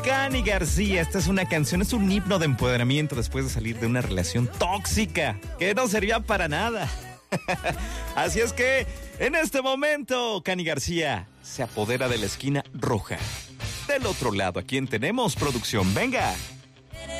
Cani García. Esta es una canción, es un himno de empoderamiento después de salir de una relación tóxica que no servía para nada. Así es que en este momento Cani García se apodera de la esquina roja. Del otro lado, ¿a quién tenemos, producción? Venga.